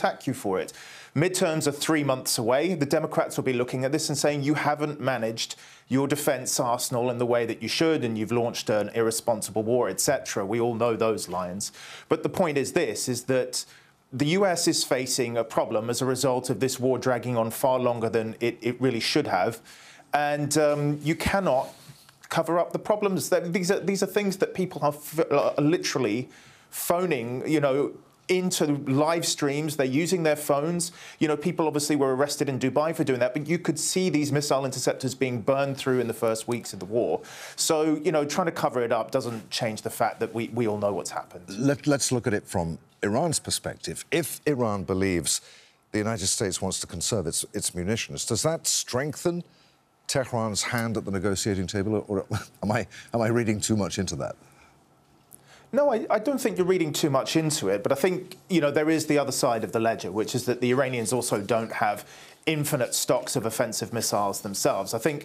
attack you for it. Midterms are 3 months away. The Democrats will be looking at this and saying you haven't managed your defence arsenal in the way that you should, and you've launched an irresponsible war, etc. We all know those lines. But the point is this, is that the US is facing a problem as a result of this war dragging on far longer than it really should have. And you cannot cover up the problems. These are things that people are literally phoning, into live streams. They're using their phones. People obviously were arrested in Dubai for doing that, but you could see these missile interceptors being burned through in the first weeks of the war. So, trying to cover it up doesn't change the fact that we all know what's happened. Let's look at it from Iran's perspective. If Iran believes the United States wants to conserve its munitions, does that strengthen Tehran's hand at the negotiating table, or am I reading too much into that? No, I don't think you're reading too much into it, but I think, there is the other side of the ledger, which is that the Iranians also don't have infinite stocks of offensive missiles themselves. I think,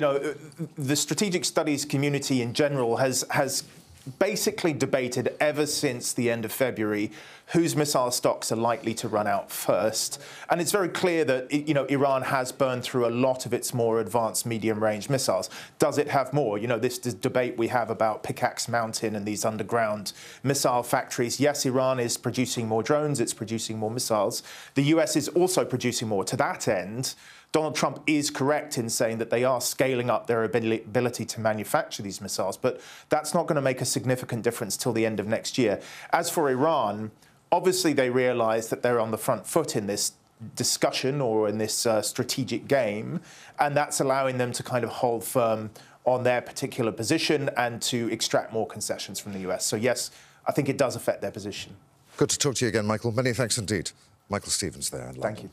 the strategic studies community in general has basically debated ever since the end of February whose missile stocks are likely to run out first. And it's very clear that, Iran has burned through a lot of its more advanced medium-range missiles. Does it have more? This debate we have about Pickaxe Mountain and these underground missile factories. Yes, Iran is producing more drones, it's producing more missiles. The US is also producing more. To that end, Donald Trump is correct in saying that they are scaling up their ability to manufacture these missiles, but that's not going to make a significant difference till the end of next year. As for Iran, obviously they realise that they're on the front foot in this discussion or in this strategic game, and that's allowing them to kind of hold firm on their particular position and to extract more concessions from the US. So yes, I think it does affect their position. Good to talk to you again, Michael. Many thanks indeed. Michael Stevens there in London. Thank you.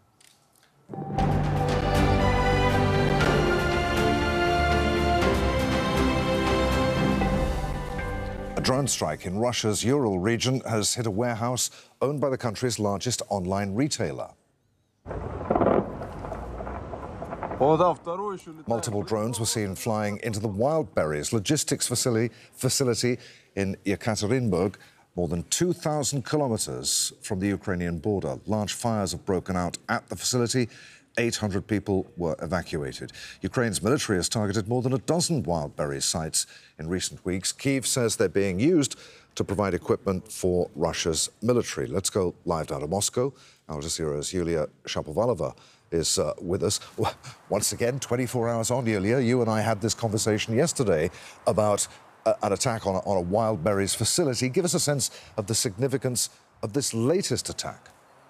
A drone strike in Russia's Ural region has hit a warehouse owned by the country's largest online retailer. Multiple drones were seen flying into the Wildberries logistics facility in Yekaterinburg, more than 2,000 kilometers from the Ukrainian border. Large fires have broken out at the facility. 800 people were evacuated. Ukraine's military has targeted more than a dozen Wildberries sites in recent weeks. Kyiv says they're being used to provide equipment for Russia's military. Let's go live down to Moscow. Al Jazeera's Yulia Shapovalova is with us. Once again, 24 hours on, Yulia. You and I had this conversation yesterday about an attack on a Wildberries facility. Give us a sense of the significance of this latest attack.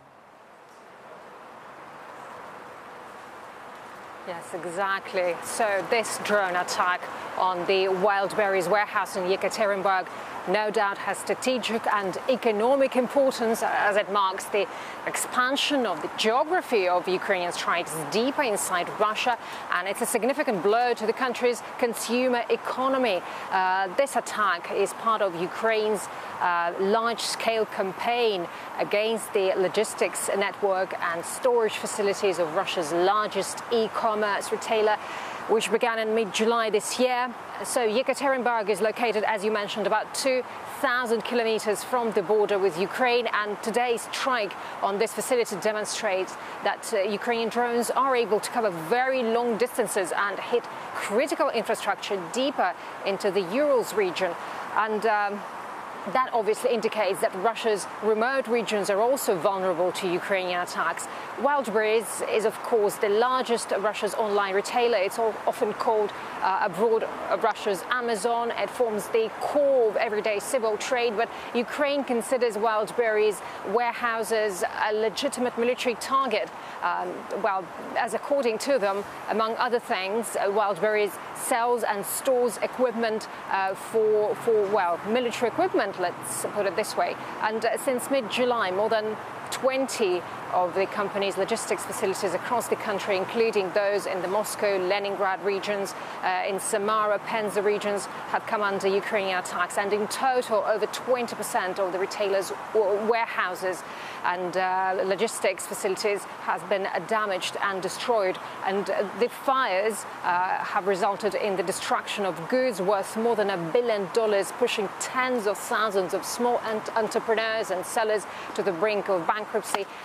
Yes, exactly. So this drone attack on the Wildberries warehouse in Yekaterinburg no doubt has strategic and economic importance as it marks the expansion of the geography of Ukrainian strikes deeper inside Russia, and it's a significant blow to the country's consumer economy. This attack is part of Ukraine's large-scale campaign against the logistics network and storage facilities of Russia's largest e-commerce retailer, which began in mid-July this year. So Yekaterinburg is located, as you mentioned, about 2,000 kilometers from the border with Ukraine, and today's strike on this facility demonstrates that Ukrainian drones are able to cover very long distances and hit critical infrastructure deeper into the Urals region. And that obviously indicates that Russia's remote regions are also vulnerable to Ukrainian attacks. Wildberries is, of course, the largest of Russia's online retailer. It's often called abroad Russia's Amazon. It forms the core of everyday civil trade, but Ukraine considers Wildberries warehouses a legitimate military target. Well, as according to them, among other things, Wildberries sells and stores equipment for military equipment, let's put it this way. And since mid-July, more than 20 of the company's logistics facilities across the country, including those in the Moscow, Leningrad regions, in Samara, Penza regions, have come under Ukrainian attacks. And in total, over 20% of the retailers' warehouses and logistics facilities have been damaged and destroyed. And the fires have resulted in the destruction of goods worth more than $1 billion, pushing tens of thousands of small entrepreneurs and sellers to the brink of bankruptcy.